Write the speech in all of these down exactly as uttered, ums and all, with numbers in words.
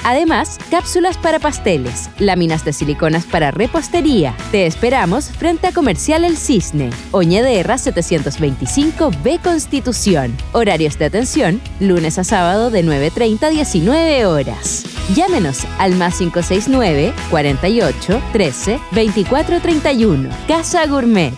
Además, cápsulas para pasteles, láminas de siliconas para repostería. Te esperamos frente a Comercial El Cisne, Oñederra setecientos veinticinco B Constitución. Horarios de atención, lunes a sábado de nueve treinta a diecinueve horas. Llámenos al más cinco seis nueve, cuarenta y ocho, trece, veinticuatro treinta y uno. Casa Gourmet.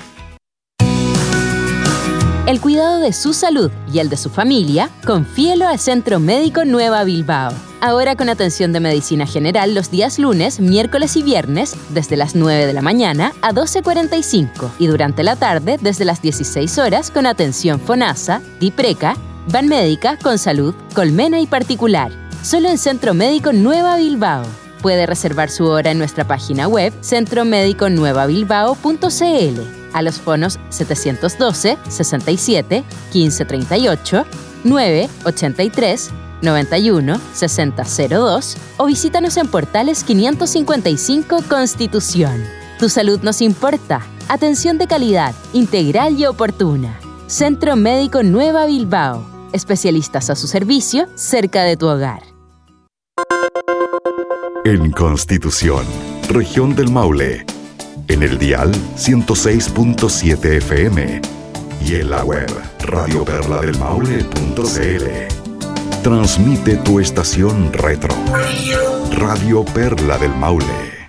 El cuidado de su salud y el de su familia, confíelo al Centro Médico Nueva Bilbao. Ahora con atención de medicina general los días lunes, miércoles y viernes desde las nueve de la mañana a doce cuarenta y cinco y durante la tarde desde las dieciséis horas con atención FONASA, DIPRECA, Banmédica, Consalud, Colmena y particular. Solo en Centro Médico Nueva Bilbao. Puede reservar su hora en nuestra página web centro médico nueva bilbao punto c l. A los fonos setecientos doce, sesenta y siete, quince treinta y ocho, nueve ochenta y tres, noventa y uno, sesenta cero dos o visítanos en Portales quinientos cincuenta y cinco Constitución. Tu salud nos importa. Atención de calidad, integral y oportuna. Centro Médico Nueva Bilbao. Especialistas a su servicio, cerca de tu hogar. En Constitución, región del Maule. En el dial ciento seis punto siete F M y en la web radio perla del maule punto c l. Transmite tu estación retro. Radio Perla del Maule.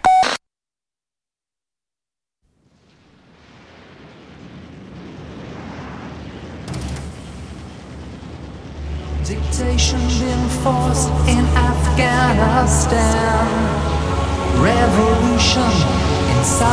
Dictation being forced in Afghanistan. Revolution inside.